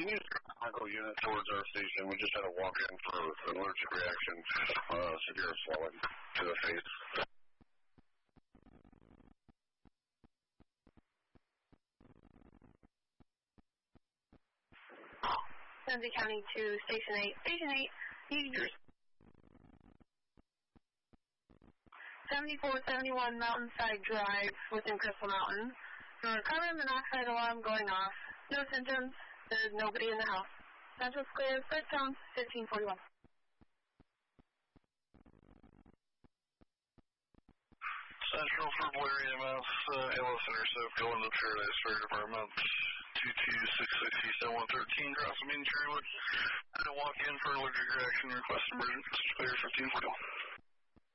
Can you cargo unit towards our station? We just had a walk-in for an allergic reaction, severe swelling to the face. Ramsey County to Station 8. Station 8, need your 7471 Mountainside Drive within Crystal Mountain. For carbon monoxide alarm going off. No symptoms. There's nobody in the house. Central Square, third tone, 1541. Central for Blair EMS, ALS Intercept, going to Paradise Fire Department, 22660-7113, Crossing Main Cherrywood. I walk in for allergic reaction, request emergency, Clear 1541.